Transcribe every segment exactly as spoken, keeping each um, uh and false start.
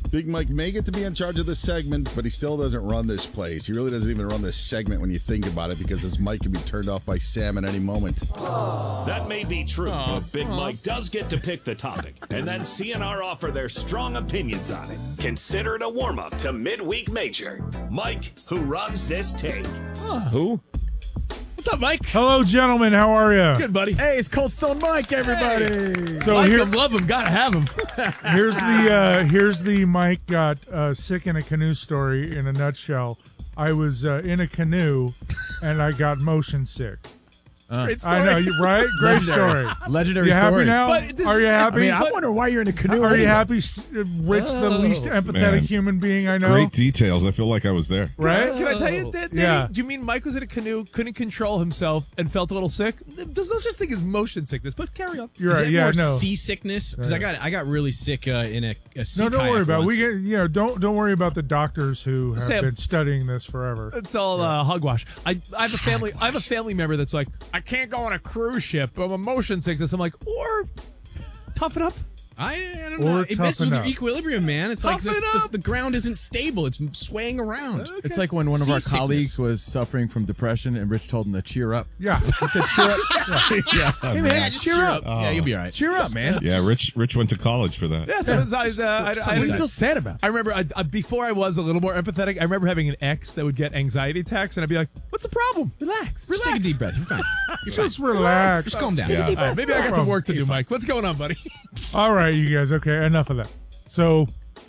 Big Mike may get to be in charge of this segment, but he still doesn't run this place. He really doesn't even run this segment when you think about it, because this mic can be turned off by Sam at any moment. That may be true, but Big Mike does get to pick the topic, and then C N R offer their strong opinions on it. Consider it a warm-up to Midweek Major. Mike, who runs this take? Who? What's up, Mike? Hello, gentlemen. How are you? Good, buddy. Hey, it's Cold Stone Mike, everybody. Hey. So like here, him, love him, gotta have him. here's the uh, here's the Mike got uh, sick in a canoe story in a nutshell. I was uh, in a canoe and I got motion sick. Uh, Great story. I know, you right? Great story. Legendary You happy story. now? But this- Are you I happy? I mean, I But- wonder why you're in a canoe. Are you anyway. happy? S- Rich, the least empathetic man. human being I know. Great details. I feel like I was there. Right? Can I tell you, did, did Yeah. he, do you mean Mike was in a canoe, couldn't control himself, and felt a little sick? There's no such thing as motion sickness, but carry on. You're Is right. that Yeah, more no. seasickness? Because I got I got really sick uh, in a, a sea No, don't kayak worry about it. once. We get, you know, don't don't worry about the doctors who have Sam. been studying this forever. It's all uh, hogwash. I, I have a family. I have a family member that's like, I can't go on a cruise ship. I'm a motion sickness. I'm like, or toughen up. I, I don't Or know. It messes toughen with your up. equilibrium, man. It's like the, Toughen the, up. the ground isn't stable. It's swaying around. It's like when one of our Seasickness. colleagues was suffering from depression and Rich told him to cheer up. Yeah. He said, cheer up. Yeah, Hey, man, man. just cheer up. Yeah, you'll be all right. Cheer up, man. Yeah, Rich Rich went to college for that. Yeah, sometimes I, uh, I, I, What are you so sad about? I remember I, I, before I was a little more empathetic, I remember having an ex that would get anxiety attacks, and I'd be like, what's the problem? Relax. Just Relax. take a deep breath. You're fine. You're fine. Just relax. Just calm down. Yeah. All right, maybe I got some work to do, Mike. What's going on, buddy? All right, you guys. Okay, enough of that. So,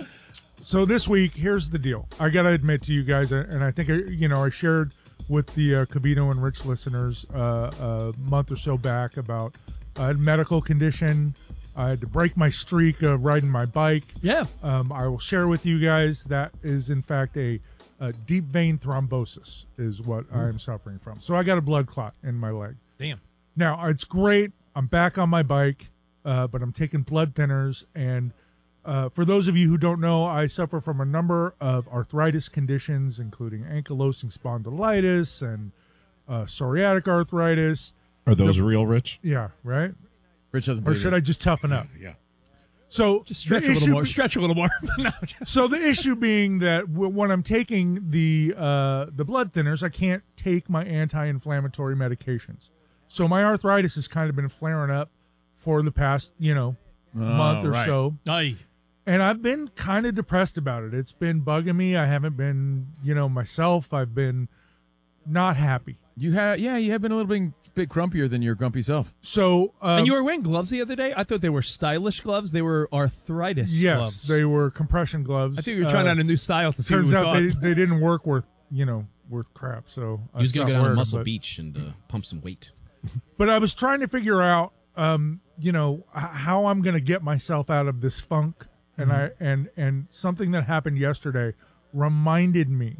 so this week, here's the deal. I gotta admit to you guys, and I think I, you know, I shared with the uh, Cavino and Rich listeners uh, a month or so back about a medical condition. I had to break my streak of riding my bike. Yeah. Um, I will share with you guys that is in fact a, a deep vein thrombosis is what I am suffering from. So I got a blood clot in my leg. Damn. Now, it's great. I'm back on my bike, uh, but I'm taking blood thinners. And uh, for those of you who don't know, I suffer from a number of arthritis conditions, including ankylosing spondylitis and uh, psoriatic arthritis. Are those real, Rich? Yeah, right? Rich doesn't Or believe should it. I just toughen up? Yeah. So Just stretch the a little issue- more. Stretch a little more. No, just- So the issue being that w- when I'm taking the uh, the blood thinners, I can't take my anti-inflammatory medications. So my arthritis has kind of been flaring up for the past, you know, month or right. so. Aye. And I've been kind of depressed about it. It's been bugging me. I haven't been, you know, myself. I've been not happy. You have, yeah, you have been a little bit, bit grumpier than your grumpy self. So, um, And you were wearing gloves the other day? I thought they were stylish gloves. They were arthritis yes, gloves. they were compression gloves. I think you were trying Uh, out a new style to see Turns what out we they, thought. they didn't work worth, you know, worth crap. So I He was going to stopped go down to wearing them, Muscle but- Beach and uh, pump some weight. But I was trying to figure out, um, you know, h- how I'm going to get myself out of this funk, and I and and something that happened yesterday reminded me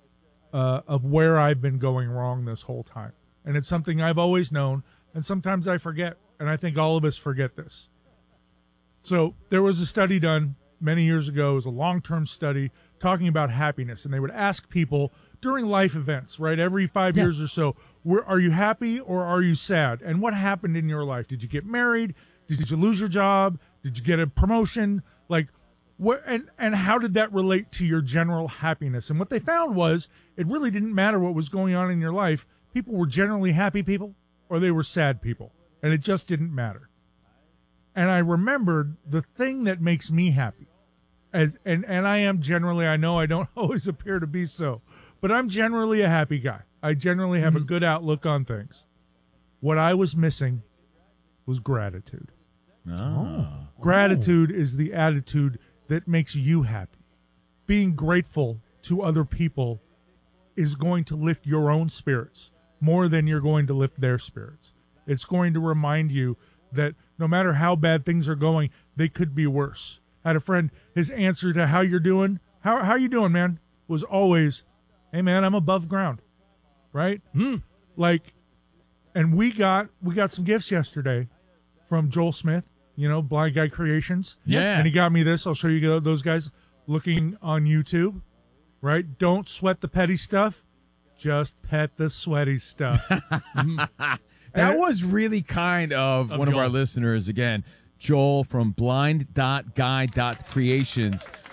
uh, of where I've been going wrong this whole time, and it's something I've always known, and sometimes I forget, and I think all of us forget this. So there was a study done many years ago. It was a long-term study talking about happiness, and they would ask people during life events, right, every five Yeah. years or so, were, are you happy or are you sad? And what happened in your life? Did you get married? Did you lose your job? Did you get a promotion? Like, what? And and how did that relate to your general happiness? And what they found was it really didn't matter what was going on in your life. People were generally happy people, or they were sad people, and it just didn't matter. And I remembered the thing that makes me happy, as and and I am generally, I know I don't always appear to be so, but I'm generally a happy guy. I generally have a good outlook on things. What I was missing was gratitude. Oh. Gratitude is the attitude that makes you happy. Being grateful to other people is going to lift your own spirits more than you're going to lift their spirits. It's going to remind you that no matter how bad things are going, they could be worse. I had a friend, his answer to how you're doing, how how you doing, man, was always, hey man, I'm above ground. Right? Mm. Like, and we got we got some gifts yesterday from Joel Smith, you know, Blind Guy Creations. Yeah. And he got me this. I'll show you those guys looking on YouTube. Right? Don't sweat the petty stuff. Just pet the sweaty stuff. That was really kind of, Of one of Joel. our listeners, again, Joel from blind dot guy dot creations.